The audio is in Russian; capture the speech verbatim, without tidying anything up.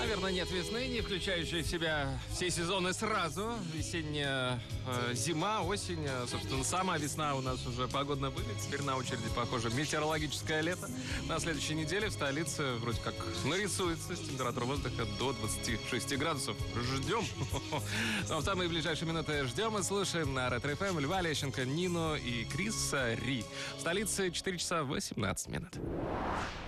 наверное, нет весны, не включающей в себя все сезоны сразу. Весенняя э, зима, осень, э, собственно, сама весна у нас уже погодно были. Теперь на очереди, похоже, метеорологическое лето. На следующей неделе в столице вроде как нарисуется с температурой воздуха до двадцати шести градусов. Ждем. Но в самые ближайшие минуты ждем и слушаем на Ретро-эф эм Льва Лещенко, Нину и Криса Ри. В столице четыре часа восемнадцать минут.